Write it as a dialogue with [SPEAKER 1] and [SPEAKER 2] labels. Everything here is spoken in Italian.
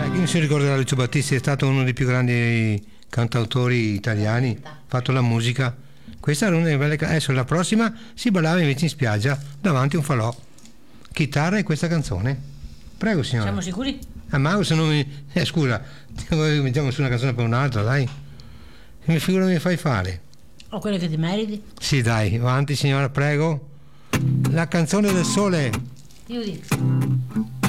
[SPEAKER 1] Chi non si ricorderà Lucio Battisti? È stato uno dei più grandi cantautori italiani, ha fatto la musica. Questa era una delle belle adesso la prossima si ballava invece in spiaggia davanti a un falò, chitarra e questa canzone. Prego signora.
[SPEAKER 2] Siamo sicuri?
[SPEAKER 1] Ma se non mi... scusa, mettiamo su una canzone per un'altra, dai. Che figura mi fai fare?
[SPEAKER 2] O quelle che ti meriti?
[SPEAKER 1] Sì, dai, avanti signora, prego. La canzone del sole.
[SPEAKER 2] Io dico.